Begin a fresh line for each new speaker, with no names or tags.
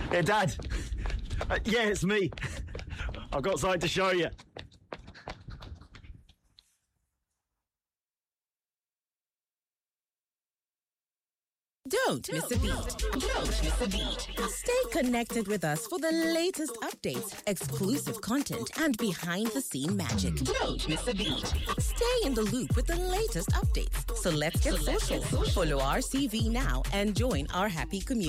Hey, Dad. Yeah, it's me. I've got something to show you.
Don't miss a beat. Don't miss a beat. Stay connected with us for the latest updates, exclusive content, and behind-the-scene magic. Don't miss a beat. Stay in the loop with the latest updates. So let's get social. Follow RCV now and join our happy community.